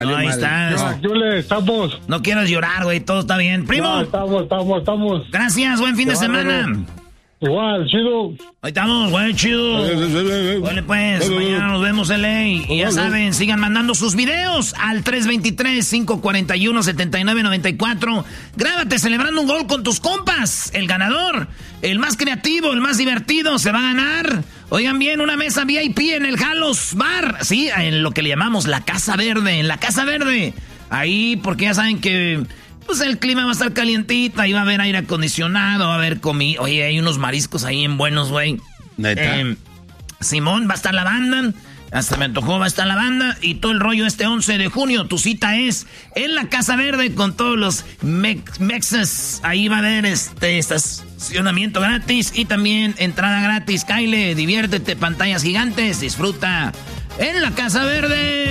Ahí está. Estamos. No quieras llorar, güey, todo está bien. Primo. No, estamos. Gracias, buen fin de semana. Igual, chido. Ahí estamos, güey, chido. Bueno, pues, mañana nos vemos, LA. Y ya saben, sigan mandando sus videos al 323-541-7994. Grábate celebrando un gol con tus compas. El ganador, el más creativo, el más divertido, se va a ganar. Oigan bien, una mesa VIP en el Halos Bar. Sí, en lo que le llamamos la Casa Verde. En la Casa Verde. Ahí, porque ya saben que... pues el clima va a estar calientito, ahí va a haber aire acondicionado, va a haber comida. Oye, hay unos mariscos ahí en buenos, güey. ¿Neta? Simón, va a estar la banda. Hasta me antojó, va a estar la banda. Y todo el rollo 11 de junio. Tu cita es en la Casa Verde con todos los mexas. Ahí va a haber estacionamiento gratis y también entrada gratis. Kyle, diviértete, pantallas gigantes, disfruta en la Casa Verde.